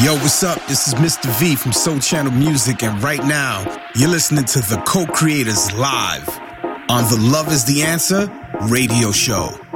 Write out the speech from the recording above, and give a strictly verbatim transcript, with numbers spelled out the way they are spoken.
Yo, what's up? This is Mister V from Soul Channel Music, and right now, you're listening to the Co-Creators live on the Love is the Answer radio show.